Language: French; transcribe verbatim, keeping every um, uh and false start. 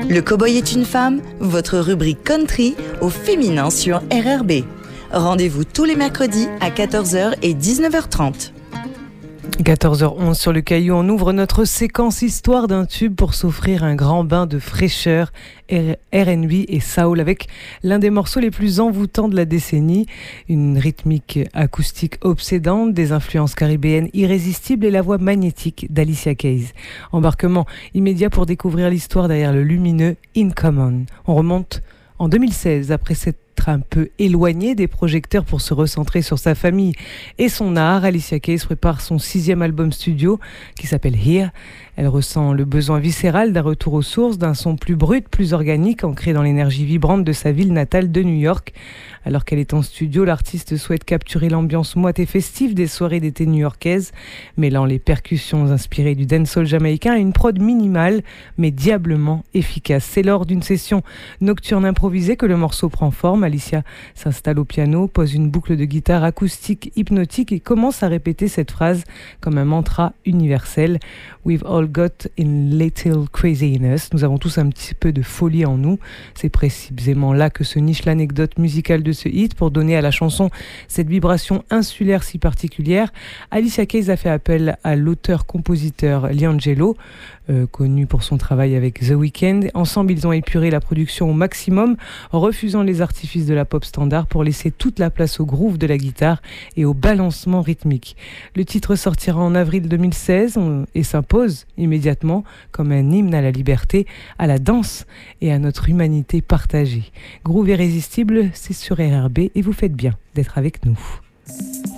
Le Cowboy est une femme, votre rubrique country au féminin sur R R B. Rendez-vous tous les mercredis à quatorze heures et dix-neuf heures trente. quatorze heures onze sur le Caillou, on ouvre notre séquence Histoire d'un tube pour s'offrir un grand bain de fraîcheur, R and B et soul avec l'un des morceaux les plus envoûtants de la décennie, une rythmique acoustique obsédante, des influences caribéennes irrésistibles et la voix magnétique d'Alicia Keys. Embarquement immédiat pour découvrir l'histoire derrière le lumineux In Common. On remonte en deux mille seize, après s'être un peu éloignée des projecteurs pour se recentrer sur sa famille et son art, Alicia Keys prépare son sixième album studio qui s'appelle Here. Elle ressent le besoin viscéral d'un retour aux sources, d'un son plus brut, plus organique, ancré dans l'énergie vibrante de sa ville natale de New York. Alors qu'elle est en studio, l'artiste souhaite capturer l'ambiance moite et festive des soirées d'été new-yorkaises, mêlant les percussions inspirées du dancehall jamaïcain à une prod minimale, mais diablement efficace. C'est lors d'une session nocturne improvisée que le morceau prend forme. Alicia s'installe au piano, pose une boucle de guitare acoustique hypnotique et commence à répéter cette phrase comme un mantra universel. We've all got a little craziness. Nous avons tous un petit peu de folie en nous. C'est précisément là que se niche l'anecdote musicale de ce hit pour donner à la chanson cette vibration insulaire si particulière. Alicia Keys a fait appel à l'auteur-compositeur Liangelo, euh, connu pour son travail avec The Weeknd. Ensemble, ils ont épuré la production au maximum, refusant les artifices de la pop standard pour laisser toute la place au groove de la guitare et au balancement rythmique. Le titre sortira en avril deux mille seize et s'impose immédiatement comme un hymne à la liberté, à la danse et à notre humanité partagée. Groove irrésistible, c'est sur R R B et vous faites bien d'être avec nous.